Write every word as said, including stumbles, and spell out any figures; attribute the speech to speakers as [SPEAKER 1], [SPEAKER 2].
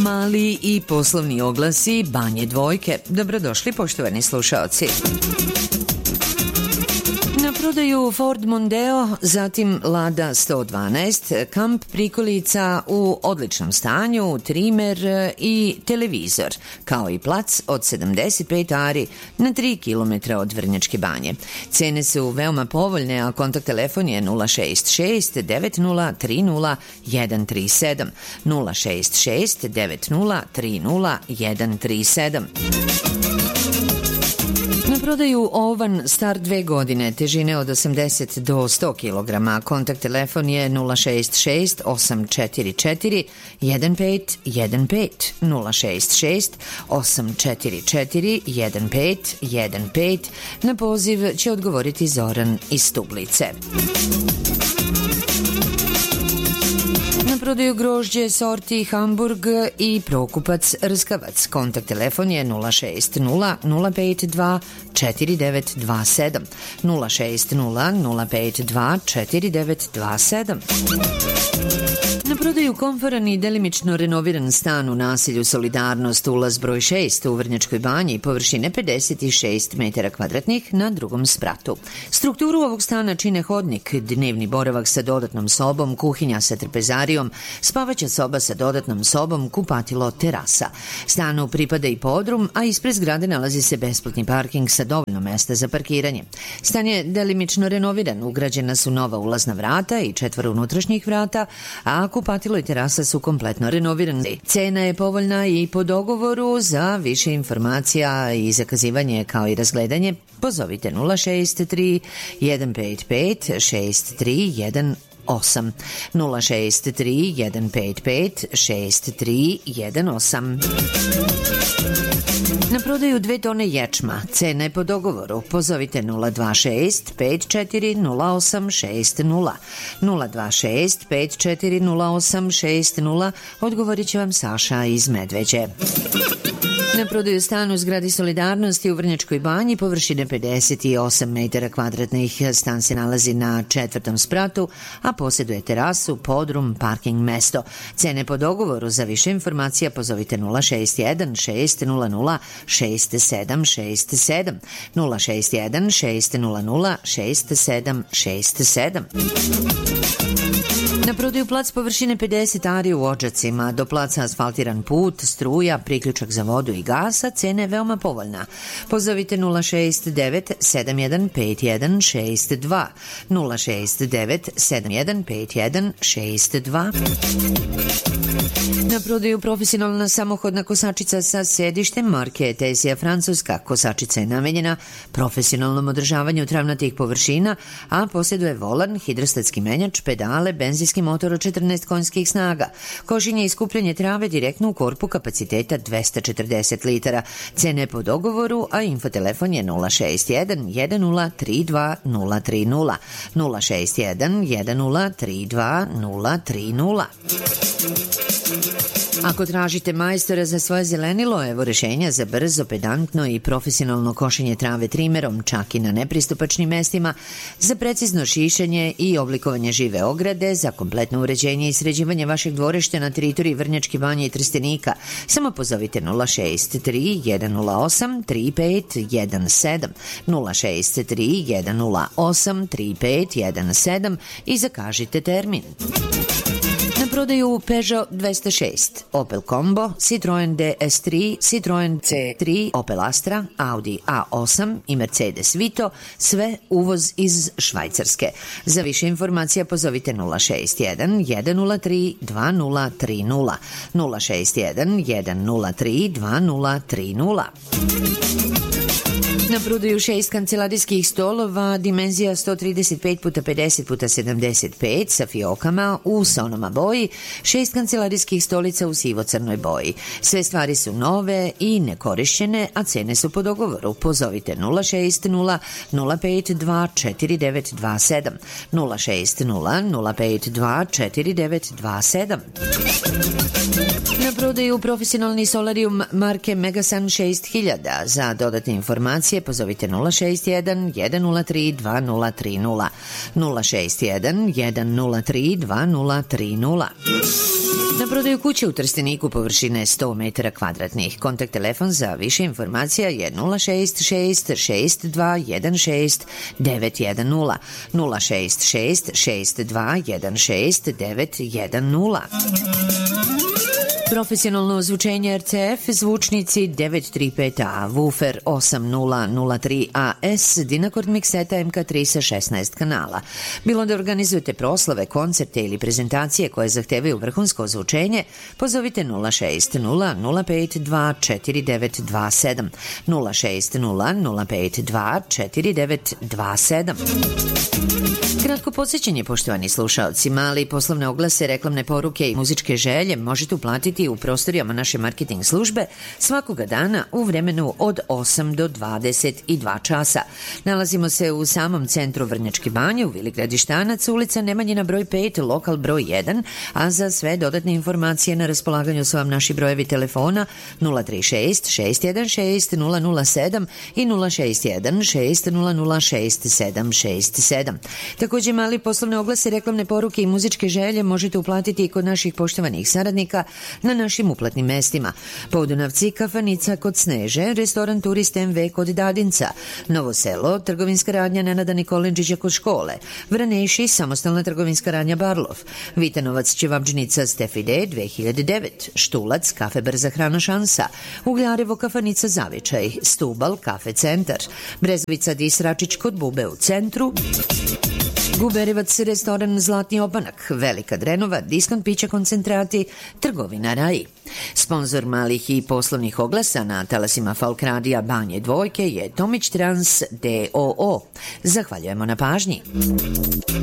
[SPEAKER 1] Mali i poslovni oglasi Banje Dvojke. Dobrodošli poštovani slušaoci. Na prodaju Ford Mondeo, zatim Lada sto dvanaest, kamp prikolica u odličnom stanju, trimer i televizor, kao i plac od sedamdeset pet ari na tri kilometra od Vrnjačke Banje. Cene su veoma povoljne, a kontakt telefon je nula šest šest devet nula tri nula jedan tri sedam, nula šest šest devet nula tri nula jedan tri sedam. Na prodaju ovan star dve godine, težine od osamdeset do sto kilograma. Kontakt telefon je nula šest šest osam četiri četiri jedan pet jedan pet, nula šest šest osam četiri četiri jedan pet jedan pet. Na poziv će odgovoriti Zoran iz Stublice. Na prodaju grožđe sorti Hamburg i Prokupac Rskavac. Kontakt telefon je nula šest nula nula pet dva četiri devet dva sedam, nula šest nula nula pet dva četiri devet dva sedam. Na prodaju komforan i delimično renoviran stan u naselju Solidarnost, ulaz broj šest u Vrnjačkoj Banji, površine pedeset šest metara kvadratnih na drugom spratu. Strukturu ovog stana čine hodnik, dnevni boravak sa dodatnom sobom, kuhinja sa trpezarijom, spavaća soba sa dodatnom sobom, kupatilo, terasa. Stanu pripada i podrum, a ispred zgrade nalazi se besplatni parking sa dovoljno mesta za parkiranje. Stan je delimično renoviran, ugrađena su nova ulazna vrata i četvoro unutrašnjih vrata, a kupatilo i terasa su kompletno renovirani. Cena je povoljna i po dogovoru. Za više informacija i zakazivanje kao i razgledanje pozovite nula šest tri jedan pet pet šest tri jedan osam, nula šest tri jedan pet pet šest tri jedan osam. Na prodaju dve tone ječma, cena je po dogovoru. Pozovite nula dva šest pet četiri nula osam šest nula, nula dva šest pet četiri nula osam šest nula, odgovorit će vam Saša iz Medveđe. Na prodaju stan u zgradi Solidarnosti u Vrnjačkoj Banji, površine pedeset osam metara kvadratnih. Stan se nalazi na četvrtom spratu, a posjeduje terasu, podrum, parking mesto. Cene po dogovoru. Za više informacija pozovite nula šest jedan šest nula nula šest sedam šest sedam, nula šest jedan šest nula nula šest sedam šest sedam. Na prodaju plac površine pedeset ari u Odžacima, do placa asfaltiran put, struja, priključak za vodu i gasa, cena je veoma povoljna. Pozovite nula šest devet sedam jedan pet jedan šest dva, nula šest devet sedam jedan pet jedan šest dva. Na prodaju profesionalna samohodna kosačica sa sedištem marke Tesija Francuska. Kosačica je namenjena profesionalnom održavanju travnatih površina, a posjeduje volan, hidrostatski menjač, pedale, benzinski motor od četrnaest konjskih snaga. Košenje i skupljanje trave direktno u korpu kapaciteta dvesta četrdeset litara. Cene po dogovoru, a infotelefon je nula šest jedan jedan nula tri dva nula tri nula, nula šest jedan jedan nula tri dva nula tri nula. Ako tražite majstora za svoje zelenilo, evo rešenja za brzo, pedantno i profesionalno košenje trave trimerom, čak i na nepristupačnim mestima, za precizno šišanje i oblikovanje žive ograde, za kompletno uređenje i sređivanje vašeg dvorišta na teritoriji Vrnjačke Banje i Trstenika. Samo pozovite nula šest tri jedan nula osam tri pet jedan sedam, nula šest tri jedan nula osam tri pet jedan sedam i zakažite termin. Na prodaju Peugeot dvesta šest, Opel Combo, Citroen D S tri, Citroen C tri, Opel Astra, Audi A osam i Mercedes Vito, sve uvoz iz Švajcarske. Za više informacija pozovite nula šest jedan jedan nula tri dva nula tri nula, nula šest jedan jedan nula tri dva nula tri nula. Na prodaju šest kancelarijskih stolova, dimenzija sto trideset pet puta pedeset puta sedamdeset pet sa fiokama u sonoma boji, šest kancelarijskih stolica u sivo-crnoj boji. Sve stvari su nove i nekorišćene, a cene su po dogovoru. Pozovite nula šest nula nula pet dva četiri devet dva sedam, nula šest nula nula pet dva četiri devet dva sedam. Na prodaju profesionalni solarium marke Megasun šest hiljada. Za dodatne informacije pozovite nula šest jedan jedan nula tri dva nula tri nula, nula šest jedan jedan nula tri dva nula tri nula. Na prodaju kuće u Trsteniku površine sto metara kvadratnih. Kontakt telefon za više informacija je nula šest šest šest dva jedan šest devet jedan nula, nula šest šest šest dva jedan šest devet jedan nula. Profesionalno ozvučenje R C F, zvučnici devet tri pet A, woofer osam nula nula tri A S, Dynacord mikseta M K tri sa šesnaest kanala. Bilo da organizujete proslave, koncerte ili prezentacije koje zahtevaju vrhunsko ozvučenje, pozovite nula šest nula nula pet dva četiri devet dva sedam, nula šest nula nula pet dva četiri devet dva sedam. Kratko podsjećanje, poštovani slušaoci, mali poslovne oglase, reklamne poruke i muzičke želje možete uplatiti u prostorijama naše marketing službe svakoga dana u vremenu od osam do dvadeset dva časa. Nalazimo se u samom centru Vrnjačke Banje, u Vili Gradištanac, ulica Nemanjina broj pet, lokal broj jedan, a za sve dodatne informacije na raspolaganju su vam naši brojevi telefona nula tri šest šest jedan šest nula nula sedam i nula šest jedan šest nula nula šest sedam šest sedam. Takođe, mali poslovne oglase, reklamne poruke i muzičke želje možete uplatiti i kod naših poštovanih saradnika na našim uplatnim mestima. Podunavci, kafanica kod Sneže, restoran Turist M V kod Dadinca, Novo Selo, trgovinska radnja Nenada Nikolenčića kod škole, Vraneši, samostalna trgovinska radnja Barlov, Vitanovac, ćevabdžnica Stefide dve hiljade devet, Štulac, kafe Brza hrana Šansa, Ugljarevo, kafanica Zavičaj, Stubal, kafe Centar, Brezovica Disračić kod Bube u centru, Guberevac, restoran Zlatni obanak, Velika Drenova, diskont pića koncentrati, trgovina Raj. Sponzor malih i poslovnih oglasa na talasima Folk Radija Banje Dvojke je Tomić Trans D O O. Zahvaljujemo na pažnji.